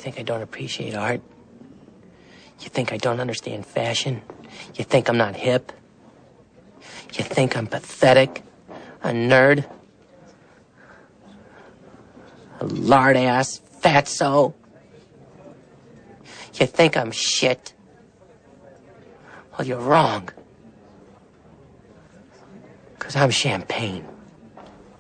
think I don't appreciate art? You think I don't understand fashion? You think I'm not hip? You think I'm pathetic? A nerd? A lard-ass fatso? You think I'm shit? Well, you're wrong. 'Cause I'm champagne.